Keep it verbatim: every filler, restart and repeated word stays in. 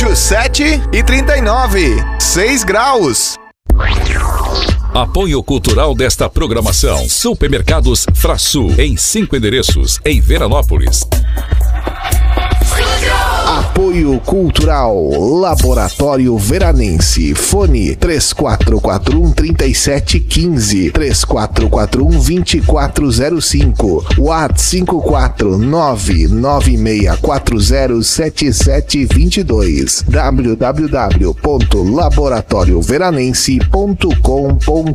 Estúdio sete e trinta e nove, seis graus. Apoio cultural desta programação: Supermercados Frasul, em cinco endereços, em Veranópolis. Apoio cultural Laboratório Veranense. Fone três quatro quatro um, três sete um cinco, três quatro quatro um, dois quatro zero cinco, WhatsApp cinco quatro nove nove seis quatro zero sete sete dois dois, w w w ponto laboratório veranense ponto com ponto